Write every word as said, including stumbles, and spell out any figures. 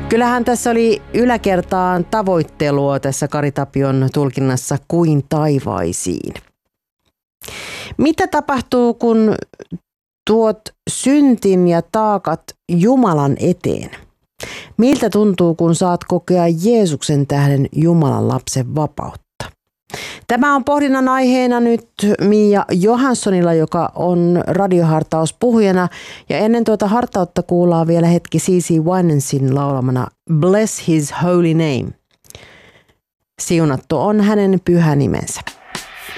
Kyllähän tässä oli yläkertaan tavoittelua tässä Kari Tapion tulkinnassa kuin taivaisiin. Mitä tapahtuu, kun tuot syntin ja taakat Jumalan eteen? Miltä tuntuu, kun saat kokea Jeesuksen tähden Jumalan lapsen vapautta? Tämä on pohdinnan aiheena nyt Mia Johanssonilla, joka on radiohartauspuhujana. Ja ennen tuota hartautta kuullaan vielä hetki C C Winansin laulamana Bless His Holy Name. Siunattu on hänen pyhä nimensä.